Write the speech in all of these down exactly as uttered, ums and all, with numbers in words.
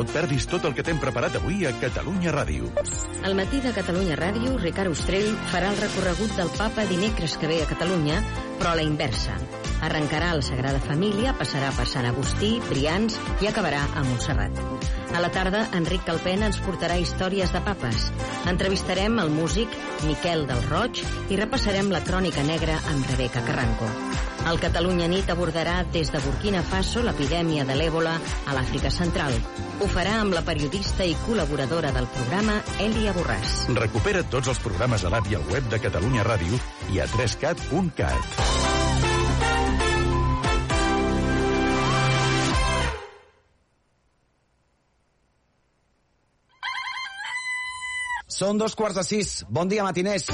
et perdis tot el que t'hem preparat avui a Catalunya Ràdio. Al matí de Catalunya Ràdio, Ricard Ostrell farà el recorregut del Papa dimecres que ve a Catalunya, però a la inversa. Arrencarà a la Sagrada Família, passarà per Sant Agustí, Brians i acabarà a Montserrat. A la tarda, Enric Calpena ens portarà històries de papes. Entrevistarem el músic Miquel del Roig i repassarem la crònica negra amb Rebeca Carranco. El Catalunya Nit abordarà des de Burkina Faso l'epidèmia de l'èbola a l'Àfrica Central. Ho farà amb la periodista i col·laboradora del programa, Èlia Borràs. Recupera tots els programes a l'app i al web de Catalunya Ràdio i a tres cat punt cat. Són dos quarts de sis. Bon dia, matiners.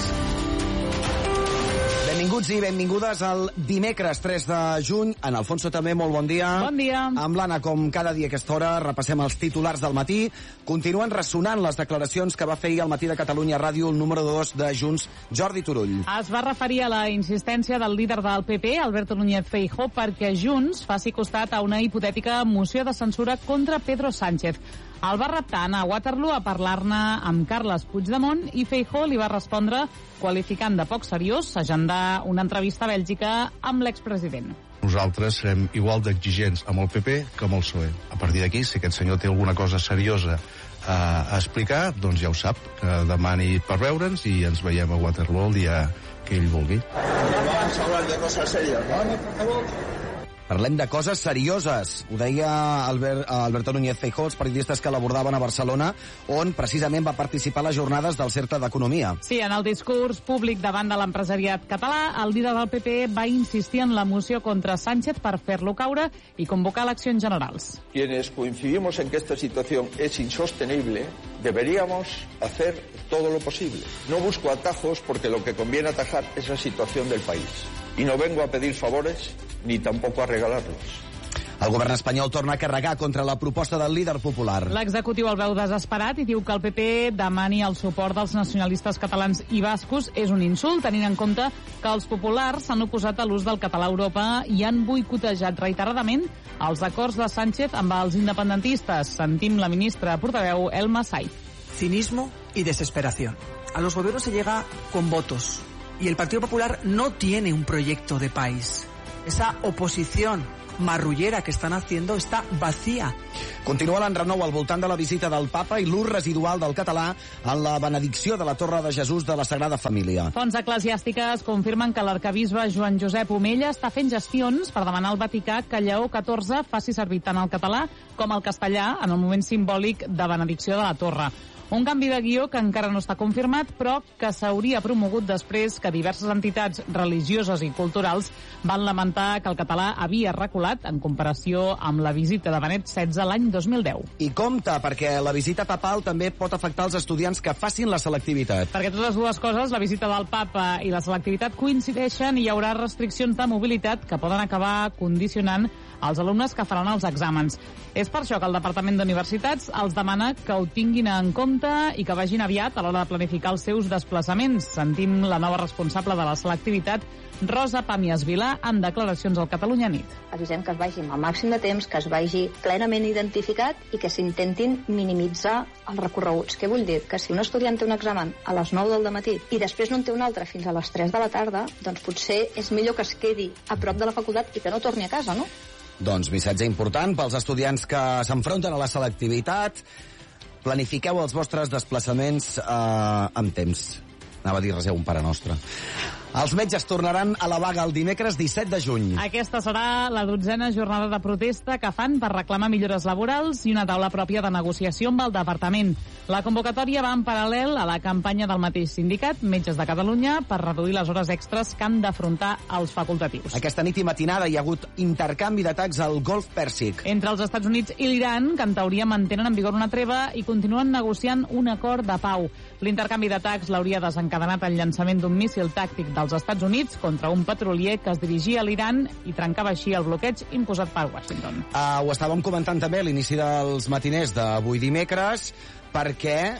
Benvinguts i benvingudes al dimecres tres de juny. En Alfonso també, molt bon dia. Bon dia. Amb l'Anna, com cada dia a aquesta hora, repassem els titulars del matí. Continuen ressonant les declaracions que va fer ahir al matí de Catalunya Ràdio el número dos de Junts, Jordi Turull. Es va referir a la insistència del líder del P P, Alberto Núñez Feijóo, perquè Junts faci costat a una hipotètica moció de censura contra Pedro Sánchez. El va reptar a Waterloo a parlar-ne amb Carles Puigdemont i Feijóo li va respondre qualificant de poc seriós agendar una entrevista a Bèlgica amb l'expresident. Nosaltres serem igual d'exigents amb el P P que amb el P S O E. A partir d'aquí, si aquest senyor té alguna cosa seriosa a, a explicar, doncs ja ho sap, que demani per veure'ns i ens veiem a Waterloo el dia que ell vulgui. Vamos a hablar de cosas serias, ¿no? Parlem de coses serioses. Ho deia Albert, Alberto Núñez Feijóo, els periodistes que l'abordaven a Barcelona, on precisament va participar a les jornades del Cercle d'Economia. Sí, en el discurs públic davant de l'empresariat català, el líder del P P va insistir en la moció contra Sánchez per fer-lo caure i convocar eleccions generals. Quienes coincidimos en que esta situación es insostenible, deberíamos hacer todo lo posible. No busco atajos porque lo que conviene atajar es la situación del país. Y no vengo a pedir favores ni tampoco a regalarlos. El govern espanyol torna a carregar contra la proposta del líder popular. L'executiu el veu desesperat i diu que el P P demani el suport dels nacionalistes catalans i bascos és un insult, tenint en compte que els populars s'han oposat a l'ús del català a Europa i han boicotejat reiteradament els acords de Sánchez amb els independentistes. Sentim la ministra portaveu Elma Saiz. Cinismo y desesperación. A los gobiernos se llega con votos y el Partido Popular no tiene un proyecto de país. Esa oposición marrullera que estan haciendo està vacía. Continua l'enrenou al voltant de la visita del papa i l'ús residual del català en la benedicció de la Torre de Jesús de la Sagrada Família. Fonts eclesiàstiques confirmen que l'arquebisbe Joan Josep Omella està fent gestions per demanar al Vaticà que Lleó catorze faci servir tant el català com el castellà en el moment simbòlic de benedicció de la Torre. Un canvi de guió que encara no està confirmat, però que s'hauria promogut després que diverses entitats religioses i culturals van lamentar que el català havia reculat en comparació amb la visita de Benet setze l'any dos mil deu. I compte, perquè la visita papal també pot afectar els estudiants que facin la selectivitat. Perquè totes dues coses, la visita del papa i la selectivitat, coincideixen i hi haurà restriccions de mobilitat que poden acabar condicionant els alumnes que faran els exàmens. És per això que el Departament d'Universitats els demana que ho tinguin en compte i que vagin aviat a l'hora de planificar els seus desplaçaments. Sentim la nova responsable de la selectivitat, Rosa Pàmies Vilà, en declaracions al Catalunya Nit. Avisem que es vagi amb el màxim de temps, que es vagi plenament identificat i que s'intentin minimitzar els recorreguts. Què vull dir? Que si un estudiant té un examen a les nou del matí i després no en té un altre fins a les tres de la tarda, doncs potser és millor que es quedi a prop de la facultat i que no torni a casa, no? Doncs missatge important pels estudiants que s'enfronten a la selectivitat. Planifiqueu els vostres desplaçaments eh, amb temps. Anava a dir, reseu un Pare Nostre. Els metges tornaran a la vaga el dimecres disset de juny. Aquesta serà la dotzena jornada de protesta que fan per reclamar millores laborals i una taula pròpia de negociació amb el departament. La convocatòria va en paral·lel a la campanya del mateix sindicat, Metges de Catalunya, per reduir les hores extres que han d'afrontar els facultatius. Aquesta nit i matinada hi ha hagut intercanvi d'atacs al Golf Pèrsic. Entre els Estats Units i l'Iran, que en teoria mantenen en vigor una treva i continuen negociant un acord de pau. L'intercanvi d'atacs l'hauria desencadenat el llançament d'un míssil tàctic dels Estats Units contra un petrolier que es dirigia a l'Iran i trencava així el bloqueig imposat per Washington. Uh, ho estàvem comentant també a l'inici dels matiners d'avui dimecres, perquè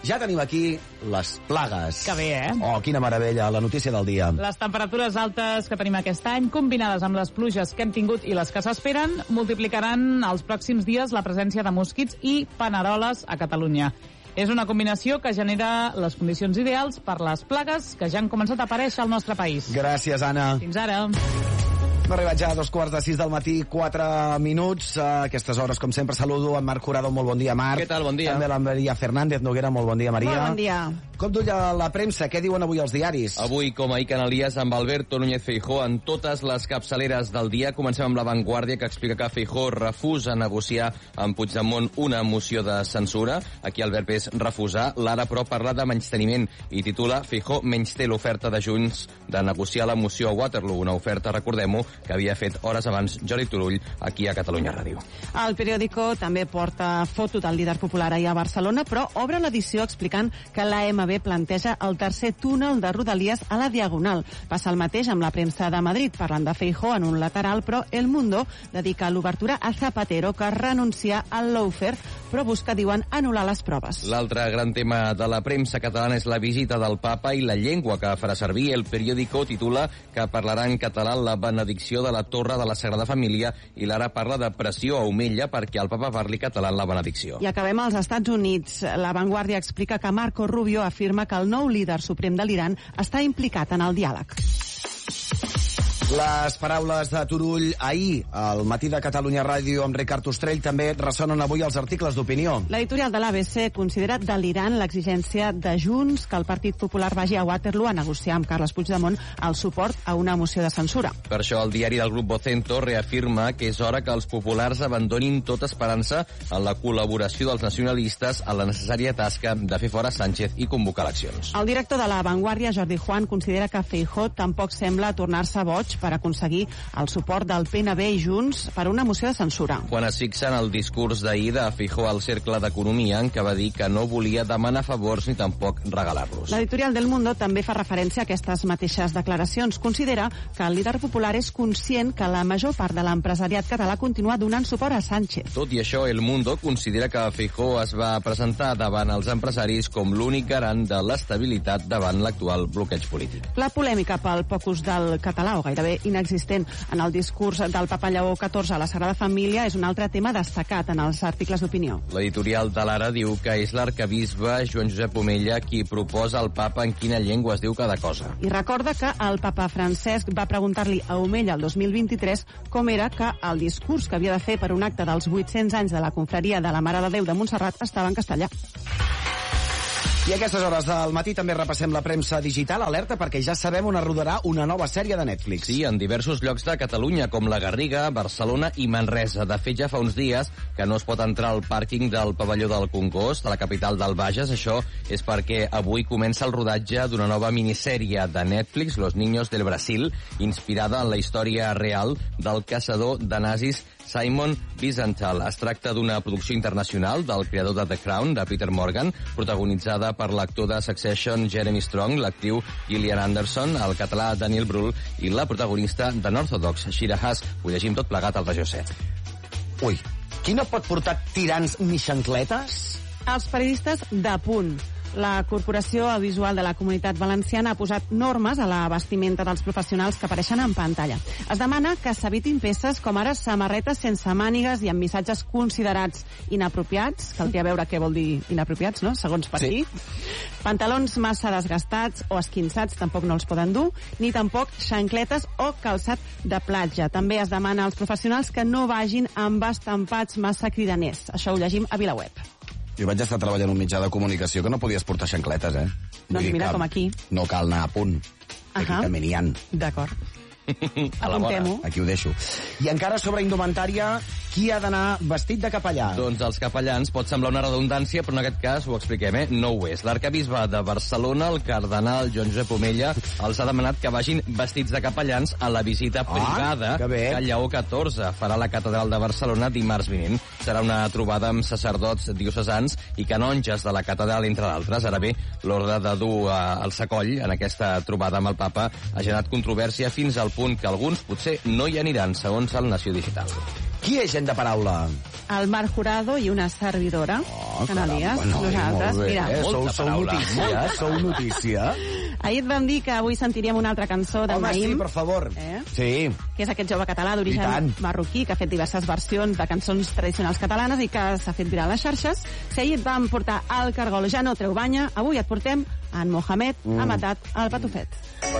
Ja tenim aquí les plagues. Que bé, eh? Oh, quina meravella, la notícia del dia. Les temperatures altes que tenim aquest any, combinades amb les pluges que hem tingut i les que s'esperen, multiplicaran els pròxims dies la presència de mosquits i paneroles a Catalunya. És una combinació que genera les condicions ideals per les plagues que ja han començat a aparèixer al nostre país. Gràcies, Anna. Fins ara. Hem arribat ja a dos quarts de sis del matí, quatre minuts. A aquestes hores, com sempre, saludo en Marc Jurado. Molt bon dia, Marc. Què tal? Bon dia. També la Maria Fernández Noguera. Molt bon dia, Maria. Molt bon dia. Com duia la premsa? Què diuen avui els diaris? Avui, com ahir, Canalies amb Alberto Núñez Feijóo en totes les capçaleres del dia. Comencem amb La Vanguardia, que explica que Feijóo refusa negociar amb Puigdemont una moció de censura. Aquí el verb és refusar. L'Ara, però, parla de menysteniment i titula Feijóo menysté l'oferta de Junts de negociar la moció a Waterloo, una oferta, recordem-ho, que havia fet hores abans Jordi Turull aquí a Catalunya Ràdio. El periòdico també porta foto del líder popular ahir a Barcelona, però obre l'edició explicant que l'A M B planteja el tercer túnel de Rodalies a la Diagonal. Passa el mateix amb la premsa de Madrid, parlant de Feijóo en un lateral, però El Mundo dedica l'obertura a Zapatero, que renuncia al lawfare, però busca, diuen, anul·lar les proves. L'altre gran tema de la premsa catalana és la visita del papa i la llengua que farà servir. El periòdico titula que parlarà en català la benedicció de la Torre de la Sagrada Família i l'Ara parla de pressió a Omella perquè el papa parli català en la benedicció. I acabem als Estats Units. La Vanguardia explica que Marco Rubio afirma que el nou líder suprem de l'Iran està implicat en el diàleg. Les paraules de Turull ahir al matí de Catalunya Ràdio amb Ricard Ostrell també ressonen avui als articles d'opinió. L'editorial de l'A B C considera delirant l'exigència de Junts que el Partit Popular vagi a Waterloo a negociar amb Carles Puigdemont el suport a una moció de censura. Per això el diari del grup Vocento reafirma que és hora que els populars abandonin tota esperança en la col·laboració dels nacionalistes a la necessària tasca de fer fora Sánchez i convocar eleccions. El director de La Vanguardia, Jordi Juan, considera que Feijóo tampoc sembla tornar-se boig per aconseguir el suport del P N B i Junts per una moció de censura. Quan es fixa en el discurs d'ahir de Feijóo al Cercle d'Economia, en què va dir que no volia demanar favors ni tampoc regalar-los. L'editorial del Mundo també fa referència a aquestes mateixes declaracions. Considera que el líder popular és conscient que la major part de l'empresariat català continua donant suport a Sánchez. Tot i això, El Mundo considera que Feijóo es va presentar davant els empresaris com l'únic garant de l'estabilitat davant l'actual bloqueig polític. La polèmica pel poc ús del català, o gairebé inexistent en el discurs del papa Lleó catorze a la Sagrada Família, és un altre tema destacat en els articles d'opinió. L'editorial de l'Ara diu que és l'arcabisbe Joan Josep Omella qui proposa al papa en quina llengua es diu cada cosa. I recorda que el papa Francesc va preguntar-li a Omella el dos mil vint-i-tres com era que el discurs que havia de fer per un acte dels vuit-cents anys de la confraria de la Mare de Déu de Montserrat estava en castellà. I a aquestes hores del matí també repassem la premsa digital. Alerta perquè ja sabem on es rodarà una nova sèrie de Netflix. Sí, en diversos llocs de Catalunya, com la Garriga, Barcelona i Manresa. De fet, ja fa uns dies que no es pot entrar al pàrquing del pavelló del Congost, de la capital del Bages. Això és perquè avui comença el rodatge d'una nova minissèrie de Netflix, Los Niños del Brasil, inspirada en la història real del caçador de nazis Simon Wiesenthal. Es tracta d'una producció internacional del creador de The Crown, de Peter Morgan, protagonitzada per l'actor de Succession Jeremy Strong, l'actriu Gillian Anderson, el català Daniel Brühl i la protagonista de Northodox, Shira Haas. Ho llegim tot plegat al Regió set. Ui, qui no pot portar tirants ni xancletes? Els periodistes de Punt. La Corporació Audiovisual de la Comunitat Valenciana ha posat normes a la vestimenta dels professionals que apareixen en pantalla. Es demana que s'evitin peces com ara samarretes sense mànigues i amb missatges considerats inapropiats. Caldria veure què vol dir inapropiats, no?, segons per Sí. aquí. Pantalons massa desgastats o esquinçats tampoc no els poden dur, ni tampoc xancletes o calçat de platja. També es demana als professionals que no vagin amb estampats massa cridaners. Això ho llegim a VilaWeb. Jo vaig estar treballant en un mitjà de comunicació que no podies portar xancletes, eh? Vull Doncs dir mira, que com aquí. No cal anar a punt. Aquí Ahà. també n'hi ha. D'acord. A la vora. Apuntem-ho. Aquí ho deixo. I encara sobre indumentària, qui ha d'anar vestit de capellà? Doncs els capellans pot semblar una redundància, però en aquest cas ho expliquem, eh? No ho és. L'arcabisbe de Barcelona, el cardenal Joan Josep Omella, els ha demanat que vagin vestits de capellans a la visita privada que bé. que Lleó catorze farà a la catedral de Barcelona dimarts vinent. Serà una trobada amb sacerdots diocesans i canonges de la catedral, entre d'altres. Ara bé, l'ordre de dur eh, el sacoll en aquesta trobada amb el papa ha generat controvèrsia fins al punt que alguns potser no hi aniran, segons el Nació Digital. Qui és gent de paraula? El Marc Jurado i una servidora. Oh. Canalies, bueno, nosaltres. molt bé, Mira. eh? Sou, Molta sou paraula, notícia, molta. sou notícia. Ahir et vam dir que avui sentiríem una altra cançó del Home, Naïm. sí, per favor. Eh? Sí. Que és aquest jove català I d'origen tant. marroquí que ha fet diverses versions de cançons tradicionals catalanes i que s'ha fet viral a les xarxes. Si ahir et vam portar al Cargol Ja no treu banya, avui et portem en Mohamed Mm. ha matat el patufet.